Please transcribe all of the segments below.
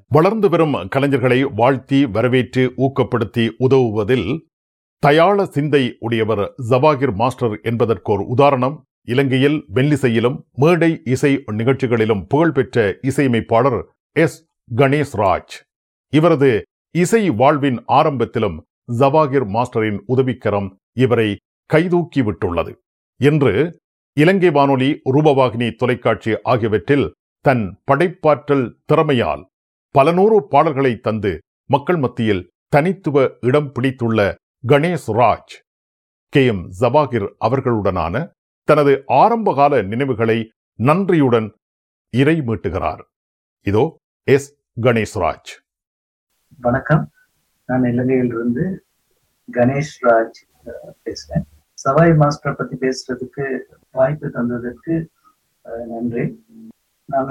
வளர்ந்து வரும் கலைஞர்களை வாழ்த்தி வரவேற்று ஊக்கப்படுத்தி உதவுவதில் தயாள சிந்தை உடையவர் ஜவாகிர் மாஸ்டர் என்பதற்கோர் உதாரணம். இலங்கையில் மெல்லிசையிலும் மேடை இசை நிகழ்ச்சிகளிலும் புகழ்பெற்ற இசையமைப்பாளர் எஸ். கணேஷ்ராஜ். இவரது இசை வாழ்வின் ஆரம்பத்திலும் ஜவாகிர் மாஸ்டரின் உதவிக்கரம் இவரை கைதூக்கி விட்டுள்ளது. இன்று இலங்கை வானொலி, ரூபவாகினி தொலைக்காட்சி ஆகியவற்றில் தன் படைப்பாற்றல் திறமையால் பல நூறு பாடல்களை தந்து மக்கள் மத்தியில் தனித்துவ இடம் பிடித்துள்ள கணேஷ்ராஜ் கே.எம். ஜவாகிர் அவர்களுடனான தனது ஆரம்பகால நினைவுகளை நன்றியுடன் இறைமீட்டுகிறார். இதோ எஸ். கணேஷ்ராஜ். வணக்கம், நான் இலங்கையிலிருந்து கணேஷ்ராஜ் பேசுறேன். சவாய் மாஸ்டர் பத்தி பேசுறதுக்கு வாய்ப்பு தந்ததற்கு நன்றி. நாங்க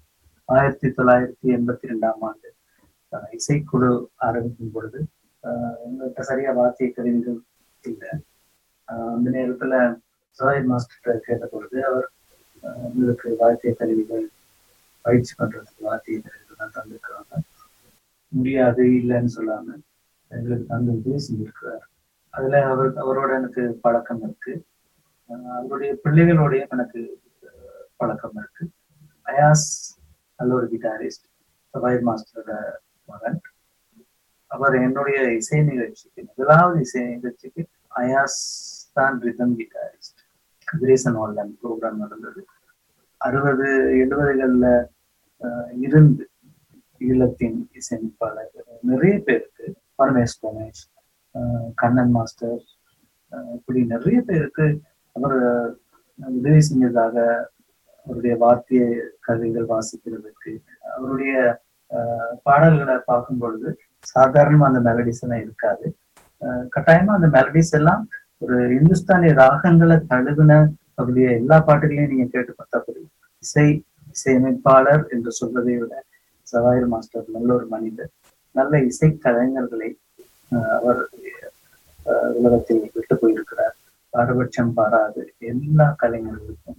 1982 இசைக்குழு ஆரம்பிக்கும் பொழுது எங்கள்கிட்ட சரியா வாத்திய கருவிகள் இல்லை. அந்த நேரத்துல சவாய் மாஸ்டர் கேட்ட பொழுது அவர் எங்களுக்கு வாத்திய கருவிகள் பயிற்சி பண்றதுக்கு வாத்திய கருவிகள் தான் தந்திருக்கிறாங்க. முடியாது இல்லைன்னு சொல்லாம எங்களுக்கு தந்து செஞ்சிருக்கிறார். அதுல அவரோட எனக்கு பழக்கம் இருக்கு. அவருடைய பிள்ளைகளோடையும் எனக்கு பழக்கம் இருக்கு. அயாஸ் நல்ல ஒரு கிட்டாரிஸ்ட், சவாய் மாஸ்டரோட மகன். அவர் என்னுடைய இசை நிகழ்ச்சிக்கு, முதலாவது இசை நிகழ்ச்சிக்கு அயாஸ் தான் rhythm guitarist. Kathiresan online program நடந்தது. 60-70களில் இருந்து ஈழத்தின் இசையமைப்பாளர் நிறைய பேருக்கு, பரமேஷ் கணேஷ், கண்ணன் மாஸ்டர், இப்படி நிறைய பேருக்கு அவர் உதவி செஞ்சதாக, அவருடைய வாத்திய கருவிகள் வாசிக்கிறதுக்கு, அவருடைய பாடல்களை பார்க்கும் பொழுது சாதாரணமா அந்த மெலடிஸ் எல்லாம் இருக்காது. கட்டாயமா அந்த மெலடிஸ் எல்லாம் ஒரு இந்துஸ்தானி ராகங்களை தழுவின. அவருடைய எல்லா பாட்டுகளையும் நீங்க கேட்டு பார்த்தா புரியும். இசையமைப்பாளர் என்று சொல்வதை விட சவாயிர் மாஸ்டர் நல்ல ஒரு மனிதர். நல்ல இசை கலைஞர்களை அவர் உலகத்தில் விட்டு போயிருக்கிறார். பாரபட்சம் பாராது எல்லா கலைஞர்களுக்கும்